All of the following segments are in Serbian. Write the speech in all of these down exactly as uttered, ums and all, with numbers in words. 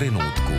trenutku.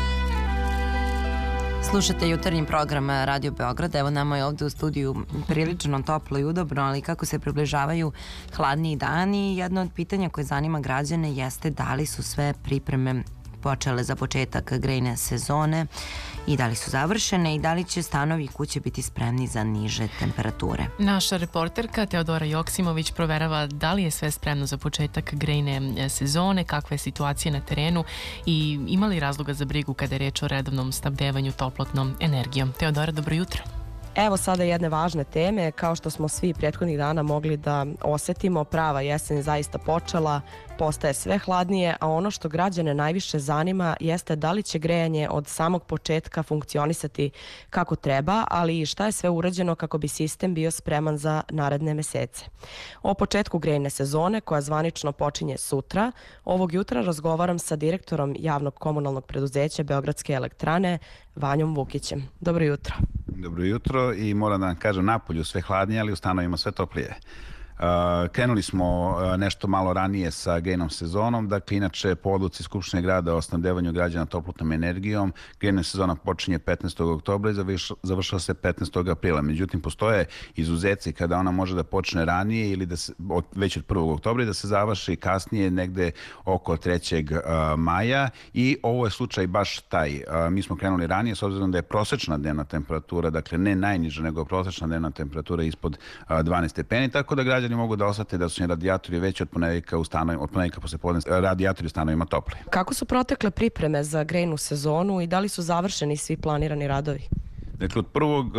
Slušate jutarnji program Radio Beograd. Evo nama je ovde u studiju prilično toplo i udobno, ali kako se približavaju hladniji dani, jedno od pitanja koje zanima građane jeste da li su sve pripreme počele za početak grejne sezone i da li su završene i da li će stanovi i kuće biti spremni za niže temperature. Naša reporterka Teodora Joksimović proverava da li je sve spremno za početak grejne sezone, kakva je situacija na terenu i ima li razloga za brigu kada je reč o redovnom snabdevanju toplotnom energijom. Teodora, dobro jutro. Evo sada jedne važne teme. Kao što smo svi prethodnih dana mogli da osetimo, prava jesen je zaista počela, postaje sve hladnije, a ono što građane najviše zanima jeste da li će grejanje od samog početka funkcionisati kako treba, ali i šta je sve urađeno kako bi sistem bio spreman za naredne mesece. O početku grejne sezone, koja zvanično počinje sutra, ovog jutra razgovaram sa direktorom javnog komunalnog preduzeća Beogradske elektrane, Vanjom Vukićem. Dobro jutro. Dobro jutro i moram da vam kažem, napolju sve hladnije, ali u stanovima sve toplije. Uh, krenuli smo uh, nešto malo ranije sa grejnom sezonom, dakle inače po odluci Skupštine grada o snabdevanju građana toplotnom energijom grejna sezona počinje petnaestog oktobra i završava se petnaestog aprila. Međutim, postoje izuzeci kada ona može da počne ranije ili da se, od, već od prvog oktobra i da se završi kasnije negde oko trećeg uh, maja i ovo je slučaj baš taj. Uh, mi smo krenuli ranije s obzirom da je prosečna dnevna temperatura, dakle ne najniža nego prosečna dnevna temperatura ispod uh, dvanaest stepeni, tako da građani mogu da osete da su im radijatori već od ponedeljka u stanovima, od ponedeljka posle podne radijatori u stanovima topli. Kako su protekle pripreme za grejnu sezonu i da li su završeni svi planirani radovi? Dakle, od prvog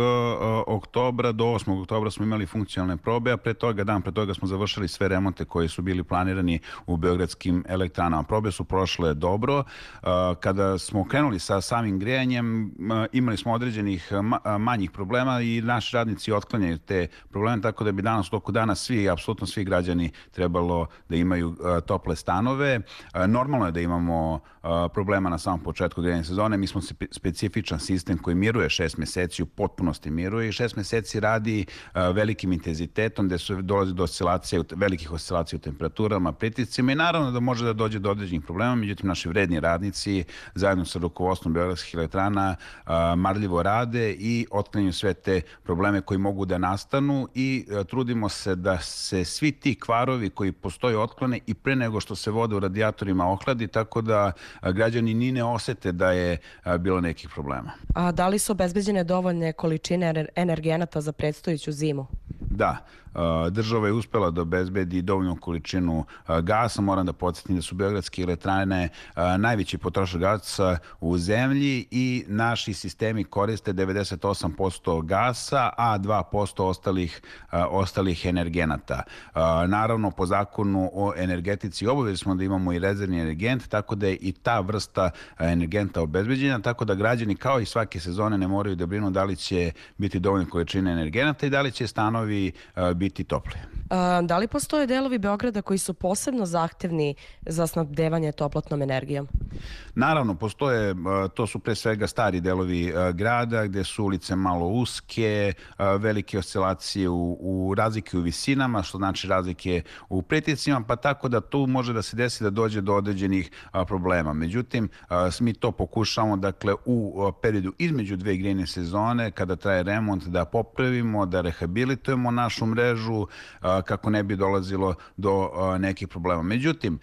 oktobra do osmog oktobra smo imali funkcionalne probe, a pre toga, dan pre toga smo završili sve remonte koji su bili planirani u beogradskim elektranama. Probe su prošle dobro. Kada smo krenuli sa samim grejanjem, imali smo određenih manjih problema i naši radnici otklanjaju te probleme, tako da bi danas u toku dana svi, apsolutno svi građani trebalo da imaju tople stanove. Normalno je da imamo problema na samom početku grejne sezone. Mi smo specifičan sistem koji miruje šest meseci, u potpunosti miruje i šest meseci radi uh, velikim intenzitetom gde su dolazi do oscilacija, velikih oscilacija u temperaturama, pritiscima i naravno da može da dođe do određenih problema, međutim naši vredni radnici zajedno sa rukovodstvom Beogradskih elektrana uh, marljivo rade i otklanjaju sve te probleme koji mogu da nastanu i uh, trudimo se da se svi ti kvarovi koji postoje otklone i pre nego što se voda u radijatorima ohladi, tako da uh, građani ni ne osete da je uh, bilo nekih problema. A da li su obezbeđene dovoljne količine energenata za predstojeću zimu? Da, država je uspela da obezbedi dovoljnu količinu gasa. Moram da podsjetim da su beogradske elektrane najveći potrošač gasa u zemlji i naši sistemi koriste devedeset osam posto gasa, a dva posto ostalih, ostalih energenata. Naravno, po zakonu o energetici obavezni smo da imamo i rezervni energent, tako da je i ta vrsta energenta obezbeđena, tako da građani kao i svake sezone ne moraju da brinu da li će biti dovoljne količine energenata i da li će stanovi biti topli. Da li postoje delovi Beograda koji su posebno zahtevni za snabdevanje toplotnom energijom? Naravno, postoje, to su pre svega stari delovi grada gde su ulice malo uske, velike oscilacije u, u razlike u visinama, što znači razlike u pritiscima, pa tako da tu može da se desi da dođe do određenih problema. Međutim, mi to pokušamo, dakle, u periodu između dve grejne sezone, kada traje remont, da popravimo, da rehabilitujemo našu mrežu kako ne bi dolazilo do nekih problema. Međutim,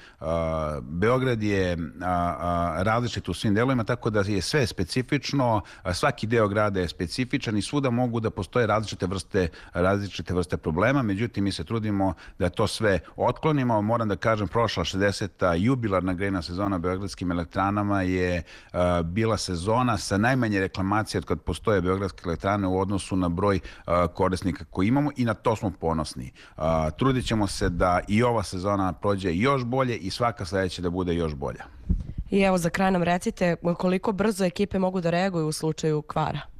Beograd je različit u svim delovima, tako da je sve specifično, svaki deo grada je specifičan i svuda mogu da postoje različite vrste, različite vrste problema, međutim mi se trudimo da to sve otklonimo. Moram da kažem, prošla šezdeseta jubilarna grejna sezona beogradskim elektranama je bila sezona sa najmanje reklamacije od kad postoje beogradske elektrane u odnosu na broj korisnika koji imamo i na to smo ponosni. Trudit ćemo se da i ova sezona prođe još bolje i svaka sledeća da bude još bolja. I evo za kraj nam recite koliko brzo ekipe mogu da reaguju u slučaju kvara?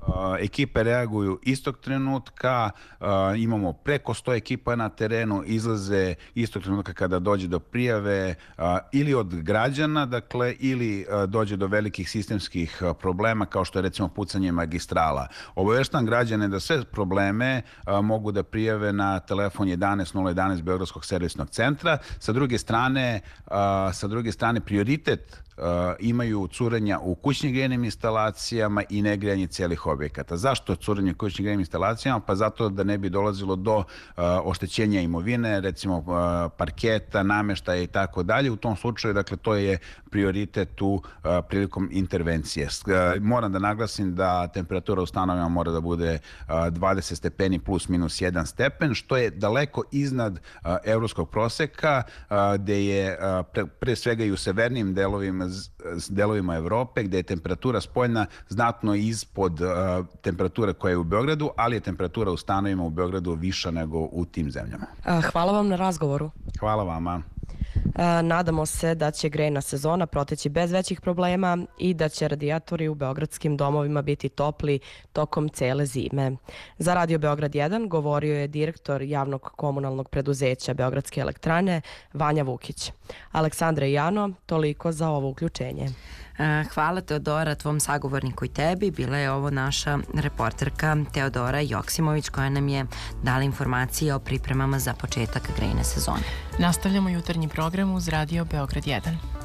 ekipe reaguju istog trenutka, imamo preko sto ekipa na terenu, izlaze istog trenutka kada dođe do prijave ili od građana, dakle, ili dođe do velikih sistemskih problema kao što je recimo pucanje magistrala. Obaveštam građane da sve probleme mogu da prijave na telefon jedanaest nula jedanaest Beogradskog servisnog centra. Sa druge strane, sa druge strane prioritet imaju curenja u kućnim grejnim instalacijama i negrejanje celih objekata. Zašto curenje u kućnim grejnim instalacijama? Pa zato da ne bi dolazilo do oštećenja imovine, recimo parketa, nameštaja i tako dalje. U tom slučaju, dakle, to je prioritet u prilikom intervencije. Moram da naglasim da temperatura u stanovima mora da bude dvadeset stepeni plus minus jedan stepen, što je daleko iznad evropskog proseka, gde je pre svega i u severnijim delovima delovima Evrope, gde je temperatura spoljna znatno ispod uh, temperature koja je u Beogradu, ali je temperatura u stanovima u Beogradu viša nego u tim zemljama. Hvala vam na razgovoru. Hvala vama. Nadamo se da će grejna sezona proteći bez većih problema i da će radijatori u beogradskim domovima biti topli tokom cele zime. Za Radio Beograd jedan govorio je direktor javnog komunalnog preduzeća Beogradske elektrane Vanja Vukić. Aleksandra i Jano, toliko za ovo uključenje. Hvala Teodora, tvom sagovorniku i tebi. Bila je ovo naša reporterka Teodora Joksimović koja nam je dala informacije o pripremama za početak grejne sezone. Nastavljamo jutarnji program uz Radio Beograd jedan.